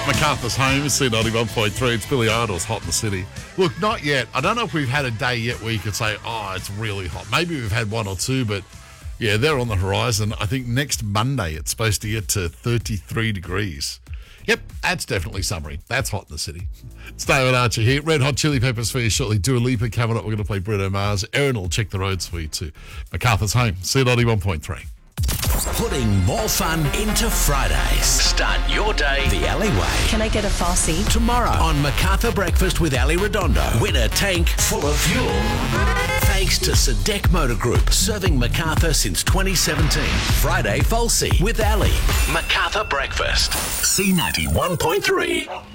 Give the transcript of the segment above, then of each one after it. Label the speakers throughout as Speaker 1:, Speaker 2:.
Speaker 1: MacArthur's home, C91.3. It's Billy Idol's Hot in the City. Look, not yet. I don't know if we've had a day yet where you could say, oh, it's really hot. Maybe we've had one or two, but yeah, they're on the horizon. I think next Monday it's supposed to get to 33 degrees. Yep, that's definitely summery. That's Hot in the City. It's David Archer here. Red Hot Chili Peppers for you shortly. Dua Lipa coming up. We're going to play Bruno Mars. Erin will check the roads for you too. MacArthur's home, C91.3.
Speaker 2: Putting more fun into Fridays. Start your day the alleyway.
Speaker 3: Can I get a farsi?
Speaker 2: Tomorrow on MacArthur Breakfast with Ali Redondo. Win a tank full of fuel. Thanks to Sadek Motor Group, serving MacArthur since 2017. Friday Falsey with Ali. MacArthur Breakfast. C91.3.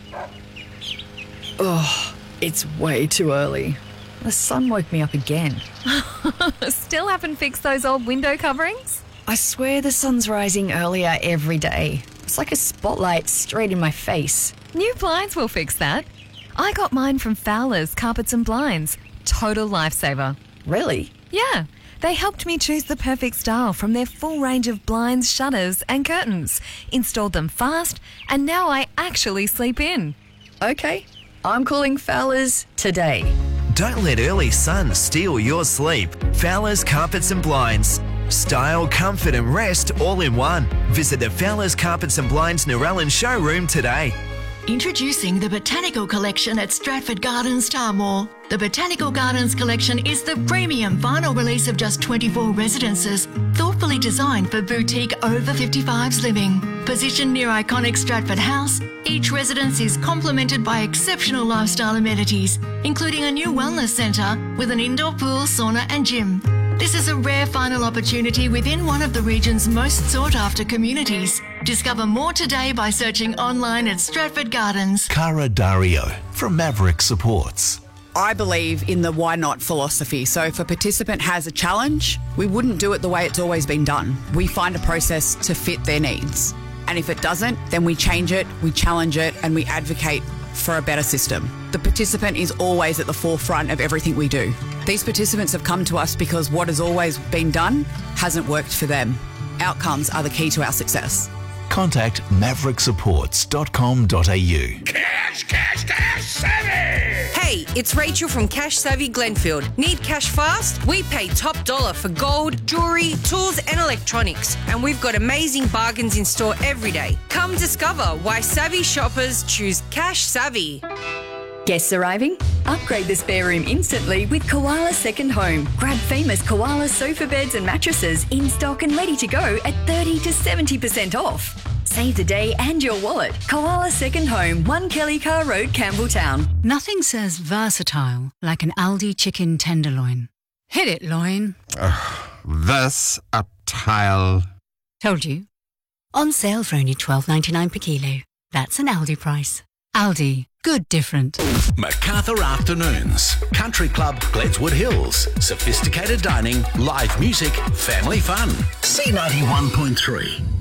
Speaker 3: Oh, it's way too early. The sun woke me up again.
Speaker 4: Still haven't fixed those old window coverings?
Speaker 3: I swear the sun's rising earlier every day. It's like a spotlight straight in my face.
Speaker 4: New blinds will fix that. I got mine from Fowler's Carpets and Blinds. Total lifesaver.
Speaker 3: Really?
Speaker 4: Yeah. They helped me choose the perfect style from their full range of blinds, shutters and curtains. Installed them fast, and now I actually sleep in.
Speaker 3: Okay, I'm calling Fowler's today.
Speaker 5: Don't let early sun steal your sleep. Fowler's Carpets and Blinds. Style, comfort and rest all in one. Visit the Fowler's Carpets and Blinds Narellan showroom today.
Speaker 6: Introducing the Botanical Collection at Stratford Gardens Starmore. The Botanical Gardens Collection is the premium vinyl release of just 24 residences, thoughtfully designed for boutique over 55s living. Positioned near iconic Stratford House, each residence is complemented by exceptional lifestyle amenities, including a new wellness centre with an indoor pool, sauna and gym. This is a rare final opportunity within one of the region's most sought-after communities. Discover more today by searching online at Stratford Gardens.
Speaker 2: Cara Dario from Maverick Supports.
Speaker 7: I believe in the why not philosophy. So if a participant has a challenge, we wouldn't do it the way it's always been done. We find a process to fit their needs. And if it doesn't, then we change it, we challenge it, and we advocate for a better system. The participant is always at the forefront of everything we do. These participants have come to us because what has always been done hasn't worked for them. Outcomes are the key to our success.
Speaker 2: Contact mavericksupports.com.au.
Speaker 8: Cash Savvy!
Speaker 9: Hey, it's Rachel from Cash Savvy Glenfield. Need cash fast? We pay top dollar for gold, jewellery, tools and electronics. And we've got amazing bargains in store every day. Come discover why savvy shoppers choose Cash Savvy.
Speaker 3: Guests arriving? Upgrade the spare room instantly with Koala Second Home. Grab famous Koala sofa beds and mattresses in stock and ready to go at 30 to 70% off. Save the day and your wallet. Koala Second Home, 1 Kelly Car Road, Campbelltown.
Speaker 10: Nothing says versatile like an Aldi chicken tenderloin. Hit it, loin.
Speaker 8: Versatile.
Speaker 10: Told you. On sale for only $12.99 per kilo. That's an Aldi price. Aldi. Good different.
Speaker 2: MacArthur Afternoons. Country Club, Gledswood Hills. Sophisticated dining, live music, family fun. C91.3.